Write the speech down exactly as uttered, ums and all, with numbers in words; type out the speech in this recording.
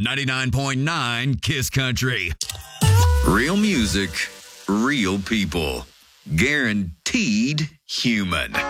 ninety-nine point nine Kiss Country. Real music, real people. Guaranteed human.